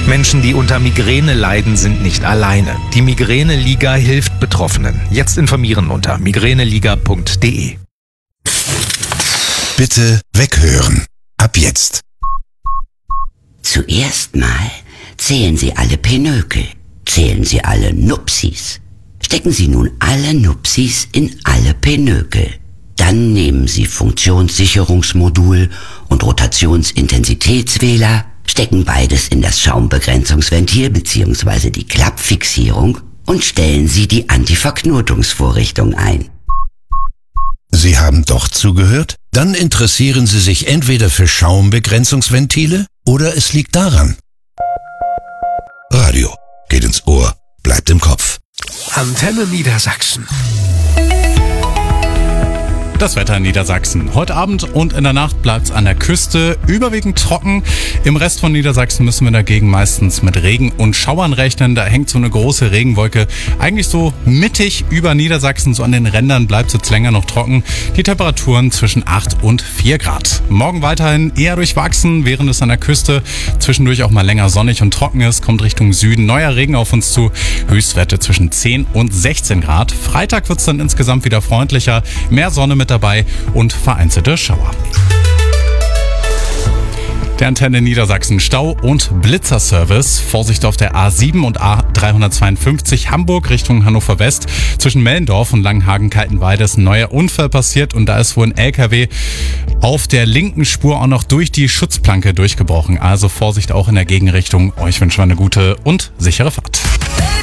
Menschen, die unter Migräne leiden, sind nicht alleine. Die Migräne-Liga hilft Betroffenen. Jetzt informieren unter migräneliga.de. Bitte weghören. Ab jetzt. Zuerst mal zählen Sie alle Pinökel. Zählen Sie alle Nupsis. Stecken Sie nun alle Nupsis in alle Pinökel. Dann nehmen Sie Funktionssicherungsmodul und Rotationsintensitätswähler, stecken beides in das Schaumbegrenzungsventil bzw. die Klappfixierung und stellen Sie die Antiverknotungsvorrichtung ein. Sie haben doch zugehört? Dann interessieren Sie sich entweder für Schaumbegrenzungsventile oder es liegt daran. Radio geht ins Ohr, bleibt im Kopf. Antenne Niedersachsen. Das Wetter in Niedersachsen. Heute Abend und in der Nacht bleibt es an der Küste überwiegend trocken. Im Rest von Niedersachsen müssen wir dagegen meistens mit Regen und Schauern rechnen. Da hängt so eine große Regenwolke eigentlich so mittig über Niedersachsen. So an den Rändern bleibt es jetzt länger noch trocken. Die Temperaturen zwischen 8 und 4 Grad. Morgen weiterhin eher durchwachsen, während es an der Küste zwischendurch auch mal länger sonnig und trocken ist. Kommt Richtung Süden neuer Regen auf uns zu. Höchstwerte zwischen 10 und 16 Grad. Freitag wird es dann insgesamt wieder freundlicher. Mehr Sonne mit dabei und vereinzelte Schauer. Der Antenne Niedersachsen Stau- und Blitzerservice. Vorsicht auf der A7 und A352 Hamburg Richtung Hannover West. Zwischen Mellendorf und Langenhagen-Kaltenweide ist ein neuer Unfall passiert und da ist wohl ein LKW auf der linken Spur auch noch durch die Schutzplanke durchgebrochen. Also Vorsicht auch in der Gegenrichtung. Euch wünschen wir eine gute und sichere Fahrt.